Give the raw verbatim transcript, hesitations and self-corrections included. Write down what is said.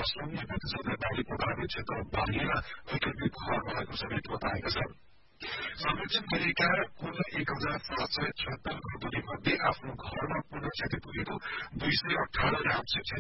सुनिएको छ बाढी प्रभावित क्षेत्र बालीमा वैकल्पिक घर रहेको समेत बताएका छन्। संरक्षण गरिएका कुल एक हजार सात सय छत्तर घरधुरी मध्ये आफ्नो घरमा पुनः क्षति पुगेको दुई सय अठारले आंशिक